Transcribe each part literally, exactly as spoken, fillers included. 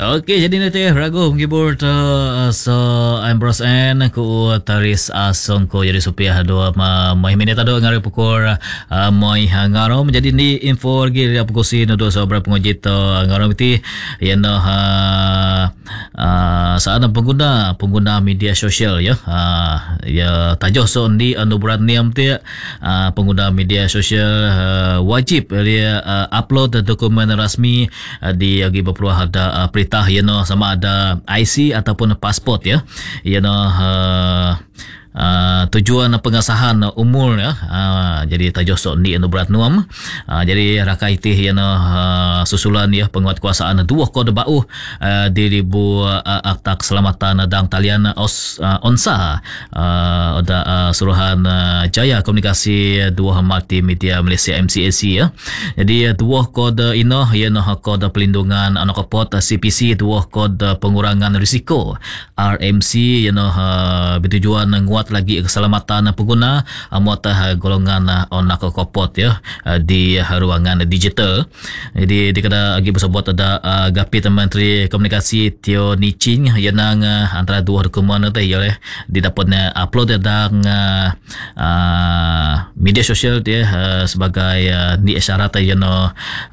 Okey, jadi nanti ragu menghibur tu so Ambrose N ku taris asong ko jadi supaya dua ma mai minit ado ngari pukul uh, mai ngaro menjadi ni info lagi dia pukul si no so berapa penguji tu ngaro miti ya no uh, uh, saat pengguna pengguna media sosial ya uh, ya tajuk so di anugerah niam tu uh, pengguna media sosial uh, wajib dia uh, upload dokumen rasmi uh, di bagi berpeluang ada uh, perintah you know, sama ada I C ataupun pasport ya you know, uh, Uh, tujuan pengesahan umur ya uh, jadi tajuk ni anu berat nuam uh, jadi rakai tih ya uh, susulan ya penguatkuasaan dua kode bau uh, di ribu uh, akta keselamatan dan talian os, uh, onsa uh, ada uh, suruhan uh, jaya komunikasi dua multimedia Malaysia M C A C ya jadi dua kode ino ya noh kode pelindungan anak kopot C P C dua kode pengurangan risiko R M C ya noh uh, bertujuan menguat lagi keselamatan pengguna muat golongan onak kopot ya di ruangan digital. Jadi dikada lagi bersebut ada uh, Gapit Menteri Komunikasi Teo Ni Ching yang uh, antara dua dokumen itu ya didapatnya upload dan uh, uh, media sosial dia uh, sebagai uh, ni isyarat yang uh,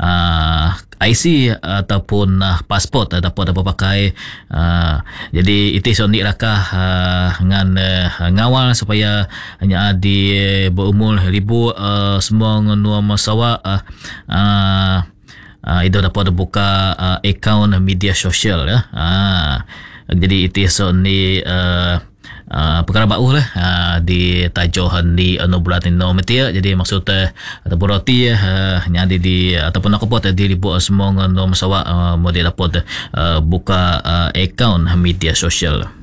I C ataupun uh, pasport uh, dapat dapat pakai uh, jadi itu sonik rakah uh, dengan uh, ngawal supaya hanya di berumur ribu uh, semua ngenua masawa uh, uh, uh, itu dapat buka uh, akaun media sosial ya uh, jadi itu sonik uh, Uh, perkara bau lah uh, di tajuhan di anugerah no metia jadi maksud uh, ataupun roti uh, nyadi di ataupun aku pot di ribu semua no masawa uh, model dapat uh, buka uh, akaun media sosial.